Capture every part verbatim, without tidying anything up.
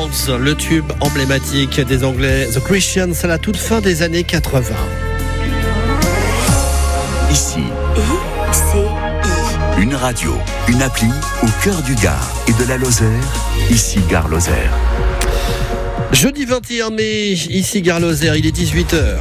Birds, le tube emblématique des Anglais The Christians à la toute fin des années quatre-vingts. Ici, I C I. une radio, une appli au cœur du Gard et de la Lozère. Ici Gare Lozère. Jeudi vingt et un mai, ici Gare Lozère, il est dix-huit heures.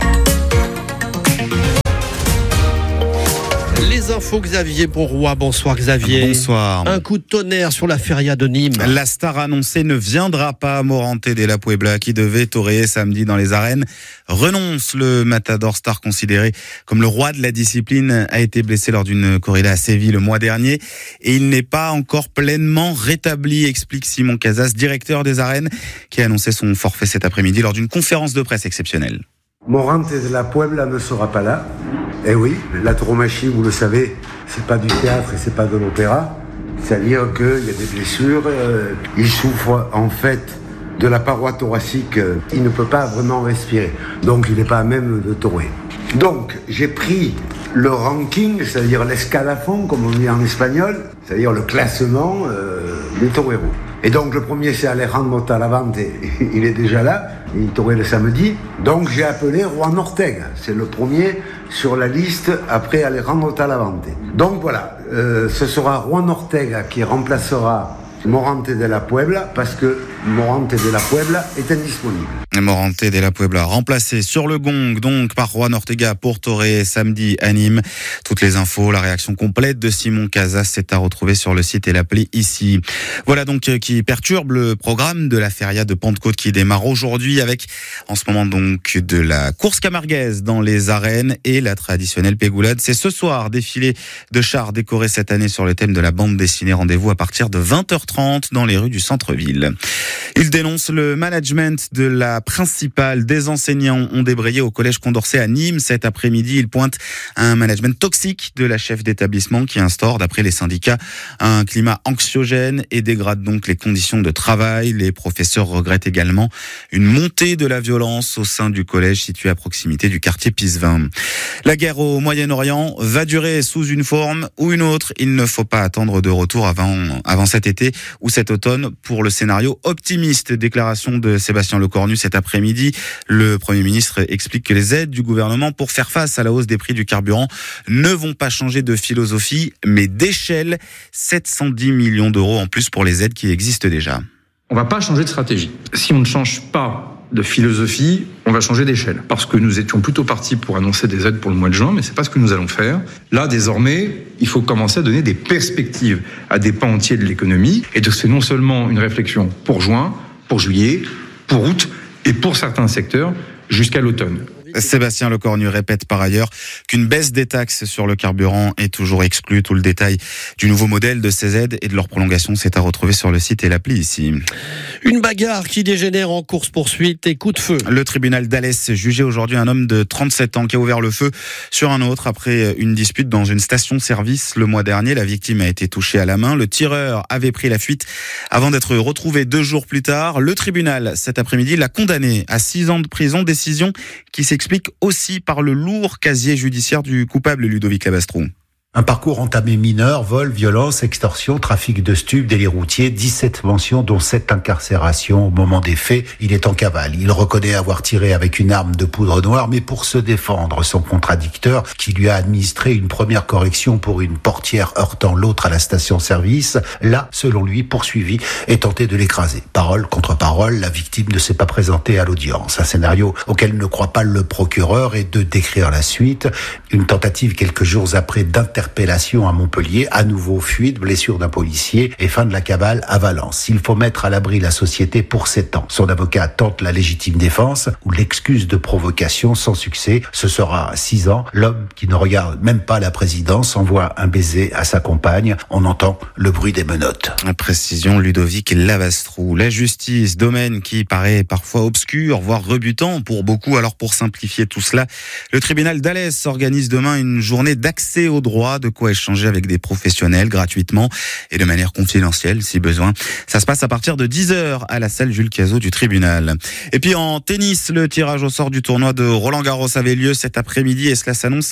Les infos, Xavier Bonroy. Bonsoir Xavier. Bonsoir. Un coup de tonnerre sur la feria de Nîmes. La star annoncée ne viendra pas. Morante de la Puebla, qui devait toréer samedi dans les arènes, renonce. Le matador star, considéré comme le roi de la discipline, a été blessé lors d'une corrida à Séville le mois dernier et il n'est pas encore pleinement rétabli, explique Simon Casas, directeur des arènes, qui a annoncé son forfait cet après-midi lors d'une conférence de presse exceptionnelle. Morante de la Puebla ne sera pas là. Eh oui, la tauromachie, vous le savez, c'est pas du théâtre et c'est pas de l'opéra. C'est-à-dire qu'il y a des blessures, euh, il souffre en fait de la paroi thoracique, euh, il ne peut pas vraiment respirer. Donc il n'est pas à même de taurer. Donc j'ai pris le ranking, c'est-à-dire l'escalafon, comme on dit en espagnol, c'est-à-dire le classement euh, des toreros. Et donc le premier c'est Alejandro Talavante, il est déjà là, il taurait le samedi. Donc j'ai appelé Juan Ortega, c'est le premier sur la liste après Alejandro Talavante. Donc voilà, euh, ce sera Juan Ortega qui remplacera Morante de la Puebla, parce que Morante de la Puebla est indisponible. Morante de la Puebla, remplacé sur le gong donc par Juan Ortega pour torer samedi à Nîmes. Toutes les infos, la réaction complète de Simon Casas, c'est à retrouver sur le site et l'appli ici. Voilà donc qui perturbe le programme de la feria de Pentecôte qui démarre aujourd'hui avec en ce moment donc de la course camarguaise dans les arènes et la traditionnelle pégoulade. C'est ce soir, défilé de chars décorés cette année sur le thème de la bande dessinée. Rendez-vous à partir de vingt heures trente dans les rues du centre-ville. Il dénonce le management de la principale. Des enseignants ont débrayé au collège Condorcet à Nîmes cet après-midi. Il pointe un management toxique de la chef d'établissement qui instaure, d'après les syndicats, un climat anxiogène et dégrade donc les conditions de travail. Les professeurs regrettent également une montée de la violence au sein du collège situé à proximité du quartier Pisevin. La guerre au Moyen-Orient va durer sous une forme ou une autre. Il ne faut pas attendre de retour avant, avant cet été ou cet automne pour le scénario optimiste. Déclaration de Sébastien Lecornu cet après-midi. Le Premier ministre explique que les aides du gouvernement pour faire face à la hausse des prix du carburant ne vont pas changer de philosophie, mais d'échelle. sept cent dix millions d'euros en plus pour les aides qui existent déjà. On ne va pas changer de stratégie. Si on ne change pas de philosophie, on va changer d'échelle. Parce que nous étions plutôt partis pour annoncer des aides pour le mois de juin, mais c'est pas ce que nous allons faire. Là, désormais, il faut commencer à donner des perspectives à des pans entiers de l'économie. Et donc, c'est non seulement une réflexion pour juin, pour juillet, pour août et pour certains secteurs jusqu'à l'automne. Sébastien Lecornu répète par ailleurs qu'une baisse des taxes sur le carburant est toujours exclue. Tout le détail du nouveau modèle de ces aides et de leur prolongation, c'est à retrouver sur le site et l'appli ici. Une bagarre qui dégénère en course-poursuite et coup de feu. Le tribunal d'Alès jugeait aujourd'hui un homme de trente-sept ans qui a ouvert le feu sur un autre après une dispute dans une station-service le mois dernier. La victime a été touchée à la main. Le tireur avait pris la fuite avant d'être retrouvé deux jours plus tard. Le tribunal, cet après-midi, l'a condamné à six ans de prison, décision qui s'explique aussi par le lourd casier judiciaire du coupable Ludovic Labastrou. Un parcours entamé mineur, vol, violence, extorsion, trafic de stupes, délit routier, dix-sept mentions dont sept incarcérations. Au moment des faits, il est en cavale. Il reconnaît avoir tiré avec une arme de poudre noire, mais pour se défendre, son contradicteur, qui lui a administré une première correction pour une portière heurtant l'autre à la station-service, l'a, selon lui, poursuivi et tenté de l'écraser. Parole contre parole, la victime ne s'est pas présentée à l'audience. Un scénario auquel ne croit pas le procureur et de décrire la suite. Une tentative quelques jours après d'interpellation à Montpellier, à nouveau fuite, blessure d'un policier et fin de la cabale à Valence. Il faut mettre à l'abri la société pour sept ans. Son avocat tente la légitime défense ou l'excuse de provocation sans succès. Ce sera six ans. L'homme qui ne regarde même pas la présidence envoie un baiser à sa compagne. On entend le bruit des menottes. Précision Ludovic Labastrou. La justice, domaine qui paraît parfois obscur, voire rebutant pour beaucoup. Alors pour simplifier tout cela, le tribunal d'Alès organise demain une journée d'accès au droit, de quoi échanger avec des professionnels gratuitement et de manière confidentielle si besoin. Ça se passe à partir de dix heures à la salle Jules Cazot du tribunal. Et puis en tennis, le tirage au sort du tournoi de Roland Garros avait lieu cet après-midi et cela s'annonce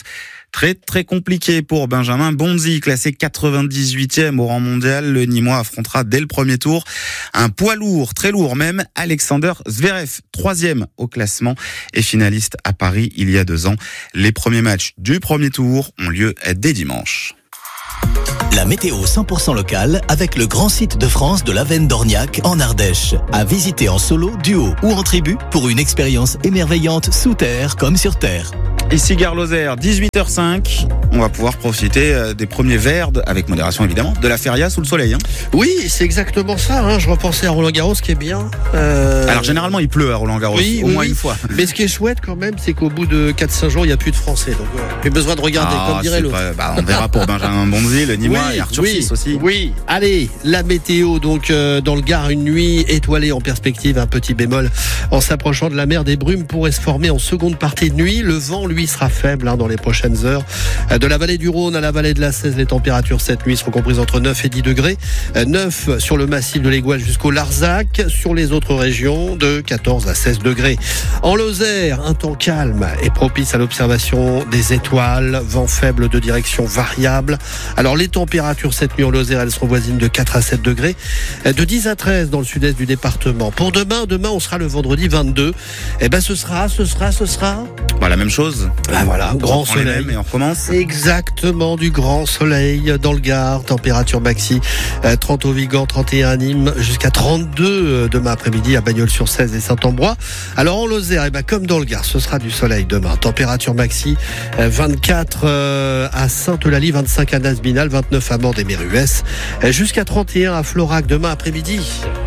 très très compliqué pour Benjamin Bonzi, classé quatre-vingt-dix-huitième au rang mondial. Le Nîmois affrontera dès le premier tour un poids lourd, très lourd même, Alexander Zverev, troisième au classement et finaliste à Paris il y a deux ans. Les premiers matchs du premier tour ont lieu dès dimanche. La météo cent pour cent locale avec le grand site de France de l'Avenne d'Orniac en Ardèche. À visiter en solo, duo ou en tribu pour une expérience émerveillante sous terre comme sur terre. Ici Gare Lozère, dix-huit heures cinq. On va pouvoir profiter des premiers verres, avec modération évidemment, de la feria sous le soleil. Hein. Oui, c'est exactement ça. Hein. Je repensais à Roland-Garros, qui est bien. Euh... Alors généralement, il pleut à Roland-Garros, oui, au oui, moins oui. une fois. Mais ce qui est chouette quand même, c'est qu'au bout de quatre cinq jours, il n'y a plus de Français. Donc, euh, j'ai besoin de regarder, ah, comme dirait l'autre. Bah, on verra pour Benjamin Bonzi, le Nîmois oui, et Arthur oui, Fils aussi. Oui, allez, la météo, donc euh, dans le Gard, une nuit étoilée en perspective, un petit bémol. En s'approchant de la mer, des brumes pourraient se former en seconde partie de nuit. Le vent, lui, sera faible hein, dans les prochaines heures. De la vallée du Rhône à la vallée de la Cèze, les températures cette nuit seront comprises entre neuf et dix degrés. neuf sur le massif de l'Aiguille jusqu'au Larzac. Sur les autres régions, de quatorze à seize degrés. En Lozère, un temps calme et propice à l'observation des étoiles. Vent faible de direction variable. Alors les températures cette nuit en Lozère, elles seront voisines de quatre à sept degrés. De dix à treize dans le sud-est du département. Pour demain, demain on sera le vendredi vingt-deux. Et ben ce sera, ce sera, ce sera... Bah, la même chose. Ah, voilà, grand soleil. Et on recommence. Exactement, du grand soleil dans le Gard, température maxi euh, trente au Vigan, trente et un à Nîmes, jusqu'à trente-deux euh, demain après-midi à Bagnols-sur-Cèze et Saint-Ambrois. Alors en Lozère, eh ben, comme dans le Gard, ce sera du soleil demain. Température maxi euh, vingt-quatre euh, à Sainte-Eulalie, vingt-cinq à Nasbinal, vingt-neuf à Mende et Méruès, euh, jusqu'à trente et un à Florac demain après-midi.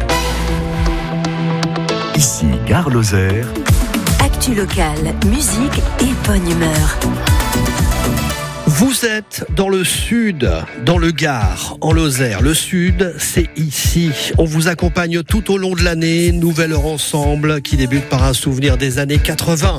Ici Gare Lozère. Actu locale, musique et bonne humeur. Vous êtes dans le sud, dans le Gard, en Lozère. Le sud, c'est ici. On vous accompagne tout au long de l'année. Nouvelle heure ensemble qui débute par un souvenir des années quatre-vingts.